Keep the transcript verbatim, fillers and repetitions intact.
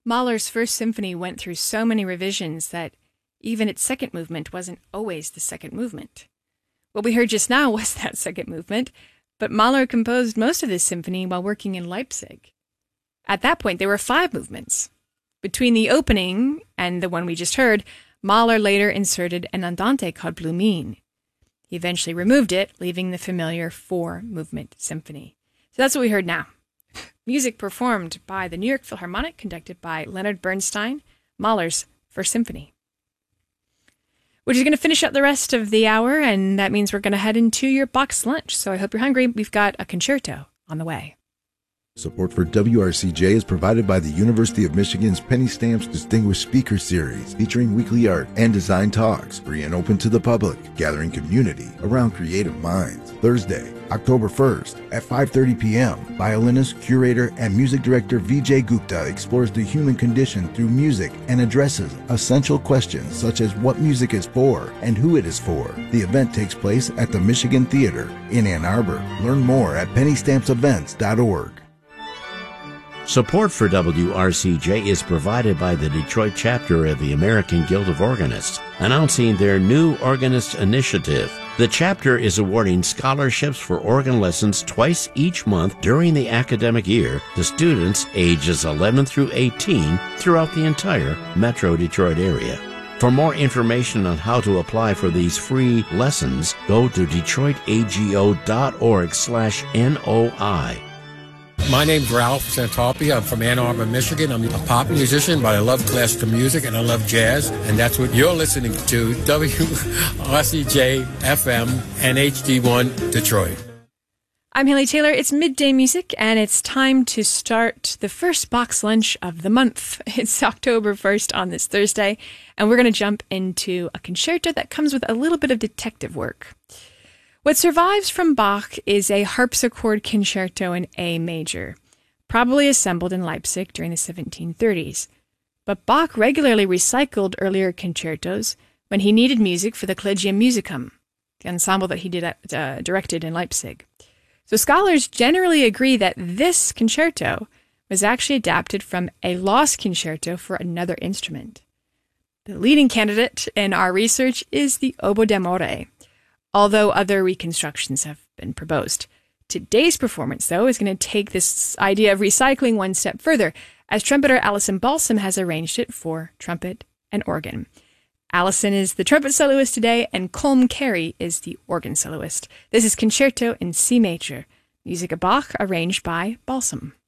Mahler's First Symphony went through so many revisions that even its second movement wasn't always the second movement. What we heard just now was that second movement, but Mahler composed most of this symphony while working in Leipzig. At that point, there were five movements. Between the opening and the one we just heard, Mahler later inserted an andante called Blumen. He eventually removed it, leaving the familiar four-movement symphony. So that's what we heard now. Music performed by the New York Philharmonic, conducted by Leonard Bernstein, Mahler's First Symphony. We're just going to finish up the rest of the hour, and that means we're going to head into your box lunch. So I hope you're hungry. We've got a concerto on the way. Support for W R C J is provided by the University of Michigan's Penny Stamps Distinguished Speaker Series, featuring weekly art and design talks, free and open to the public, gathering community around creative minds. Thursday, October first at five thirty p.m., violinist, curator, and music director Vijay Gupta explores the human condition through music and addresses essential questions such as what music is for and who it is for. The event takes place at the Michigan Theater in Ann Arbor. Learn more at penny stamps events dot org. Support for W R C J is provided by the Detroit chapter of the American Guild of Organists, announcing their new Organist Initiative. The chapter is awarding scholarships for organ lessons twice each month during the academic year to students ages eleven through eighteen throughout the entire Metro Detroit area. For more information on how to apply for these free lessons, go to detroit a g o dot org slash N O I. My name's Ralph Santalpi. I'm from Ann Arbor, Michigan. I'm a pop musician, but I love classical music and I love jazz, and that's what you're listening to, W R C J F M and H D one Detroit. I'm Haley Taylor. It's Midday Music, and it's time to start the first box lunch of the month. It's October first on this Thursday, and we're going to jump into a concerto that comes with a little bit of detective work. What survives from Bach is a harpsichord concerto in A major, probably assembled in Leipzig during the seventeen thirties. But Bach regularly recycled earlier concertos when he needed music for the Collegium Musicum, the ensemble that he did, uh, directed in Leipzig. So scholars generally agree that this concerto was actually adapted from a lost concerto for another instrument. The leading candidate in our research is the Oboe d'amore, although other reconstructions have been proposed. Today's performance, though, is going to take this idea of recycling one step further, as trumpeter Alison Balsam has arranged it for trumpet and organ. Alison is the trumpet soloist today, and Colm Carey is the organ soloist. This is Concerto in C major, music of Bach, arranged by Balsam.